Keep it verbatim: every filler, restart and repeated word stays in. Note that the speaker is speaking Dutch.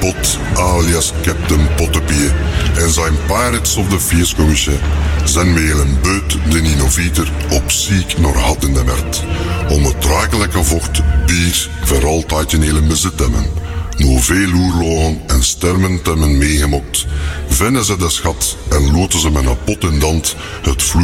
Pot alias Captain Pottepie en zijn Pirates of the Feerscommissie zijn met een beut de innovator op ziek naar had in de werd. Om het drakelijke vocht bier voor altijd in hele bezit hebben. Nog veel oorlogen en stermen te hebben meegemokt, vinden ze de schat en loten ze met een pot in dand het vloed